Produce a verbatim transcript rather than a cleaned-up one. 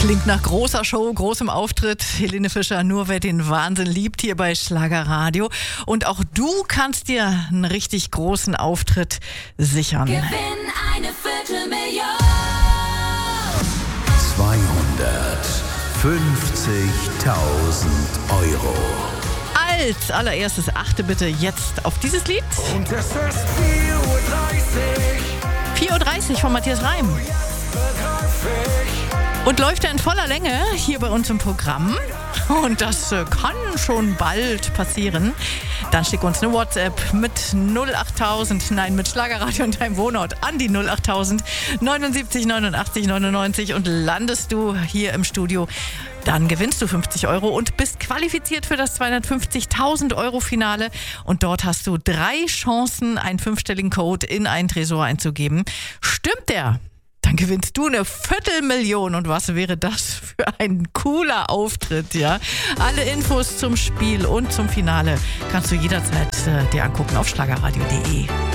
Klingt nach großer Show, großem Auftritt. Helene Fischer, nur wer den Wahnsinn liebt, hier bei Schlagerradio. Und auch du kannst dir einen richtig großen Auftritt sichern. Gewinn eine Viertelmillion. zweihundertfünfzigtausend Euro. Als allererstes achte bitte jetzt auf dieses Lied. Und es ist vier Uhr dreißig. vier Uhr dreißig von Matthias Reim. Und läuft er in voller Länge hier bei uns im Programm. Und das äh, kann schon bald passieren. Dann schick uns eine WhatsApp mit null achttausend, nein, mit Schlagerradio und deinem Wohnort an die null achttausend neunundsiebzig neunundachtzig neunundneunzig und landest du hier im Studio. Dann gewinnst du fünfzig Euro und bist qualifiziert für das zweihundertfünfzigtausend Euro Finale. Und dort hast du drei Chancen, einen fünfstelligen Code in einen Tresor einzugeben. Stimmt der? Dann gewinnst du eine Viertelmillion. Und was wäre das für ein cooler Auftritt, ja? Alle Infos zum Spiel und zum Finale kannst du jederzeit äh, dir angucken auf schlagerradio punkt de.